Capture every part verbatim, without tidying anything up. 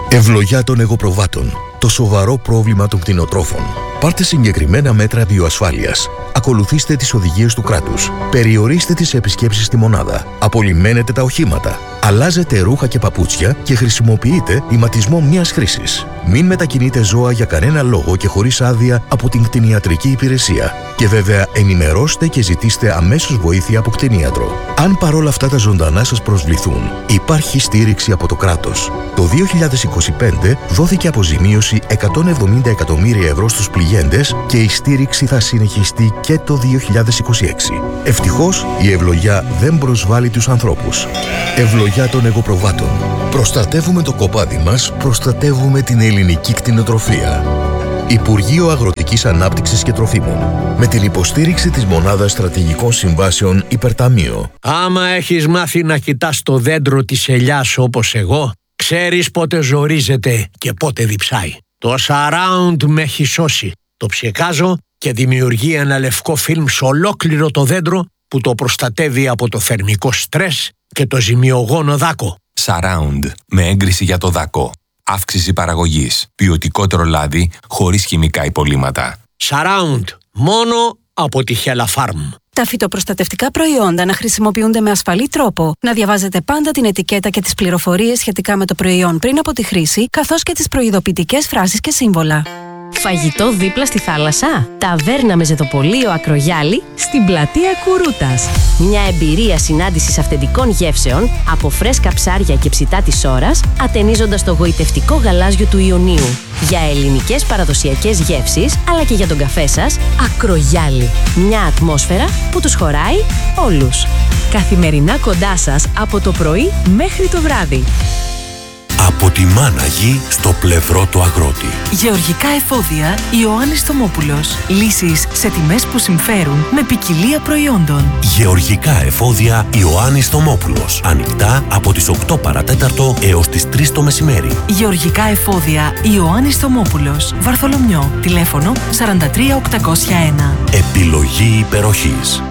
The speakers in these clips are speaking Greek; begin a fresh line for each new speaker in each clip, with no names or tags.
Ευλογιά των εγωπροβάτων. Το σοβαρό πρόβλημα των κτηνοτρόφων. Πάρτε συγκεκριμένα μέτρα βιοασφάλειας. Ακολουθήστε τις οδηγίες του κράτους. Περιορίστε τις επισκέψεις στη μονάδα. Απολυμμένετε τα οχήματα. Αλλάζετε ρούχα και παπούτσια και χρησιμοποιείτε ηματισμό μιας χρήσης. Μην μετακινείτε ζώα για κανένα λόγο και χωρίς άδεια από την κτηνιατρική υπηρεσία. Και βέβαια ενημερώστε και ζητήστε αμέσως βοήθεια από κτηνίατρο. Αν παρόλα αυτά τα ζωντανά σας προσβληθούν, υπάρχει στήριξη από το κράτος. Το δύο χιλιάδες είκοσι πέντε δόθηκε αποζημίωση εκατόν εβδομήντα εκατομμύρια ευρώ στους πληγέντες και η στήριξη θα συνεχιστεί και το δύο χιλιάδες είκοσι έξι. Ευτυχώς, η ευλογιά δεν προσβάλλει τους ανθρώπους. Ευλογιά των εγωπροβάτων. Προστατεύουμε το κοπάδι μας, προστατεύουμε την ελληνική κτηνοτροφία. Υπουργείο Αγροτικής Ανάπτυξης και Τροφίμων. Με την υποστήριξη της Μονάδας Στρατηγικών Συμβάσεων Υπερταμείο.
Άμα έχεις μάθει να κοιτάς το δέντρο της ελιάς όπως εγώ, ξέρεις πότε ζορίζεται και πότε διψάει. Το Surround με έχει σώσει. Το ψεκάζω και δημιουργεί ένα λευκό φιλμ σε ολόκληρο το δέντρο που το προστατεύει από το θερμικό στρες και το ζημιογόνο δάκο.
Surround με έγκριση για το δάκο. Αύξηση παραγωγής. Ποιοτικότερο λάδι χωρίς χημικά υπολείμματα.
Surround. Μόνο από τη Hella Farm.
Τα φυτοπροστατευτικά προϊόντα να χρησιμοποιούνται με ασφαλή τρόπο. Να διαβάζετε πάντα την ετικέτα και τις πληροφορίες σχετικά με το προϊόν πριν από τη χρήση, καθώς και τις προειδοποιητικές φράσεις και σύμβολα.
Φαγητό δίπλα στη θάλασσα. Ταβέρνα με ζετοπολείο Ακρογιάλη στην πλατεία Κουρούτας. Μια εμπειρία συνάντησης αυθεντικών γεύσεων από φρέσκα ψάρια και ψητά της ώρας, ατενίζοντας το γοητευτικό γαλάζιο του Ιωνίου. Για ελληνικές παραδοσιακές γεύσεις, αλλά και για τον καφέ σας, Ακρογιάλη. Μια ατμόσφαιρα που τους χωράει όλους. Καθημερινά κοντά σας από το πρωί μέχρι το βράδυ.
Από τη μάνα γη στο πλευρό του αγρότη.
Γεωργικά εφόδια Ιωάννης Θωμόπουλος. Λύσεις σε τιμές που συμφέρουν με ποικιλία προϊόντων.
Γεωργικά εφόδια Ιωάννης Θωμόπουλος. Ανοιχτά από τις οκτώ παρατέταρτο έως τις τρεις το μεσημέρι.
Γεωργικά εφόδια Ιωάννης Θωμόπουλος. Βαρθολομιό. Τηλέφωνο σαράντα τρία οκτακόσια ένα.
Επιλογή υπεροχής.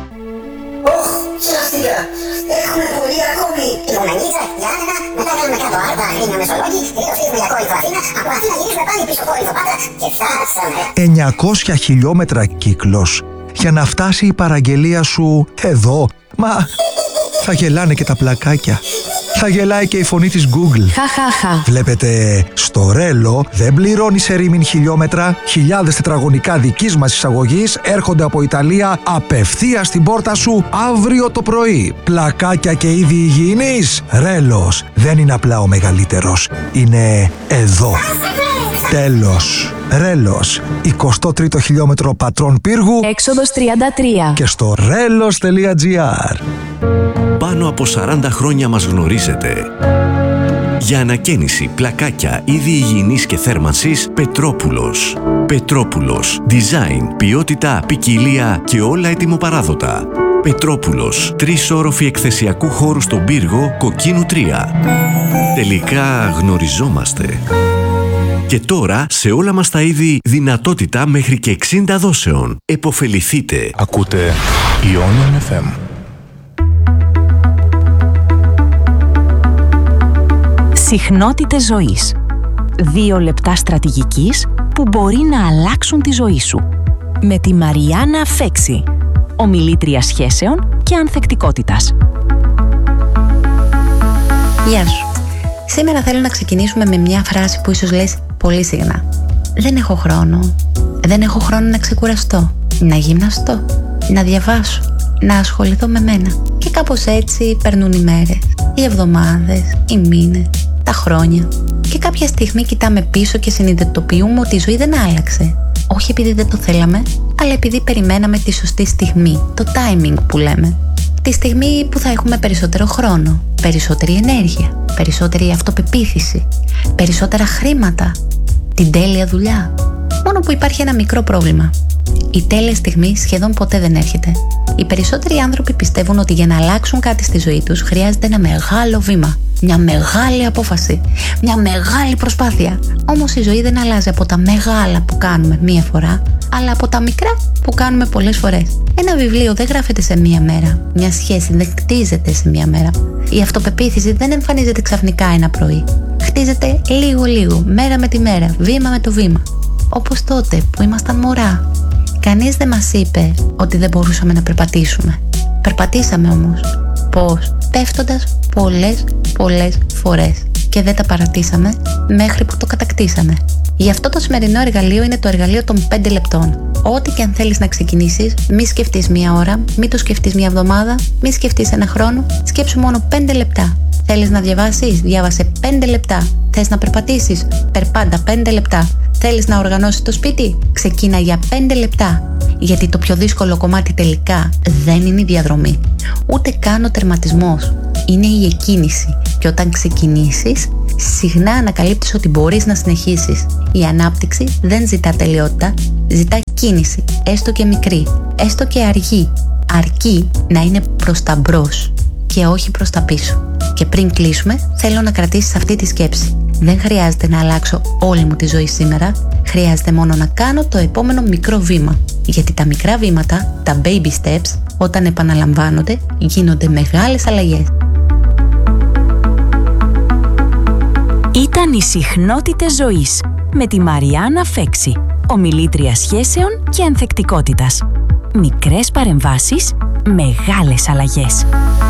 Σωστικά. Έχουμε πολύ ακόμη. Λιμονανίτσα, Γιάννενα, μετά κάνουμε κάτω Άρτα, Αγρίνιο, Μεσολόγγι, τελείω φύγουμε για Κόρινθο Αθήνα, από Αθήνα γυρίζουμε πάλι πίσω Κόρινθο Πάτρα και φτάσαμε.
εννιακόσια χιλιόμετρα κύκλος για να φτάσει η παραγγελία σου εδώ. Μα θα γελάνε και τα πλακάκια. Θα γελάει και η φωνή της Google.
Χαχαχα.
Βλέπετε, στο Ρέλο δεν πληρώνει σε ρήμην χιλιόμετρα. Χιλιάδες τετραγωνικά δικής μας εισαγωγής έρχονται από Ιταλία απευθείας στην πόρτα σου αύριο το πρωί. Πλακάκια και είδη υγιεινής. Ρέλος δεν είναι απλά ο μεγαλύτερος. Είναι εδώ. Τέλος. Ρέλος. εικοστό τρίτο χιλιόμετρο Πατρών Πύργου.
Έξοδος τριάντα τρία.
Και στο ρέλος τελεία τζι άρ.
Πάνω από σαράντα χρόνια μας γνωρίζετε. Για ανακαίνιση, πλακάκια, είδη υγιεινής και θέρμανσης, Πετρόπουλος. Πετρόπουλος. Design, ποιότητα, ποικιλία και όλα ετοιμοπαράδοτα. Πετρόπουλος. Τρεις όροφοι εκθεσιακού χώρου στον Πύργο, Κοκκίνου τρία. Τελικά γνωριζόμαστε. Και τώρα, σε όλα μας τα είδη, δυνατότητα μέχρι και εξήντα δόσεων. Εποφεληθείτε.
Ακούτε Ionian εφ εμ.
Συχνότητες ζωής. Δύο λεπτά στρατηγικής που μπορεί να αλλάξουν τη ζωή σου. Με τη Μαριάννα Φέξη, ομιλήτρια σχέσεων και ανθεκτικότητας.
Γεια σου. Σήμερα θέλω να ξεκινήσουμε με μια φράση που ίσως λες πολύ συχνά. Δεν έχω χρόνο. Δεν έχω χρόνο να ξεκουραστώ, να γυμναστώ, να διαβάσω, να ασχοληθώ με μένα. Και κάπως έτσι περνούν οι μέρες, οι εβδομάδες, οι μήνες, τα χρόνια. Και κάποια στιγμή κοιτάμε πίσω και συνειδητοποιούμε ότι η ζωή δεν άλλαξε. Όχι επειδή δεν το θέλαμε, αλλά επειδή περιμέναμε τη σωστή στιγμή, το timing που λέμε. Τη στιγμή που θα έχουμε περισσότερο χρόνο, περισσότερη ενέργεια, περισσότερη αυτοπεποίθηση, περισσότερα χρήματα, την τέλεια δουλειά. Μόνο που υπάρχει ένα μικρό πρόβλημα. Η τέλεια στιγμή σχεδόν ποτέ δεν έρχεται. Οι περισσότεροι άνθρωποι πιστεύουν ότι για να αλλάξουν κάτι στη ζωή τους χρειάζεται ένα μεγάλο βήμα, μια μεγάλη απόφαση, μια μεγάλη προσπάθεια. Όμως η ζωή δεν αλλάζει από τα μεγάλα που κάνουμε μία φορά, αλλά από τα μικρά που κάνουμε πολλές φορές. Ένα βιβλίο δεν γράφεται σε μία μέρα. Μια σχέση δεν κτίζεται σε μία μέρα. Η αυτοπεποίθηση δεν εμφανίζεται ξαφνικά ένα πρωί. χτίζεται λίγο-λίγο, μέρα με τη μέρα, βήμα με το βήμα. Όπως τότε που ήμασταν μωρά. Κανείς δεν μας είπε ότι δεν μπορούσαμε να περπατήσουμε. Περπατήσαμε όμως. Πώς? Πέφτοντας πολλές πολλές φορές. Και δεν τα παρατήσαμε μέχρι που το κατακτήσαμε. Γι' αυτό το σημερινό εργαλείο είναι το εργαλείο των πέντε λεπτών. Ό,τι και αν θέλεις να ξεκινήσεις, μη σκεφτείς μία ώρα, μη το σκεφτείς μία εβδομάδα, μη σκεφτείς ένα χρόνο, σκέψου μόνο πέντε λεπτά. Θέλεις να διαβάσεις, διάβασε πέντε λεπτά. Θες να περπατήσεις, περπάτα πέντε λεπτά. Θέλεις να οργανώσεις το σπίτι, ξεκίνα για πέντε λεπτά. Γιατί το πιο δύσκολο κομμάτι τελικά δεν είναι η διαδρομή, ούτε καν ο τερματισμός. Είναι η εκκίνηση. Και όταν ξεκινήσεις, συχνά ανακαλύπτεις ότι μπορείς να συνεχίσεις. Η ανάπτυξη δεν ζητά τελειότητα, ζητά κίνηση, έστω και μικρή, έστω και αργή. Αρκεί να είναι προς τα μπρος και όχι προς τα πίσω. Και πριν κλείσουμε, θέλω να κρατήσεις αυτή τη σκέψη. Δεν χρειάζεται να αλλάξω όλη μου τη ζωή σήμερα, χρειάζεται μόνο να κάνω το επόμενο μικρό βήμα. Γιατί τα μικρά βήματα, τα baby steps, όταν επαναλαμβάνονται, γίνονται μεγάλες αλλαγές.
Ήταν οι συχνότητες ζωής με τη Μαριάννα Φέξη, ομιλήτρια σχέσεων και ανθεκτικότητας. Μικρές παρεμβάσεις, μεγάλες αλλαγές.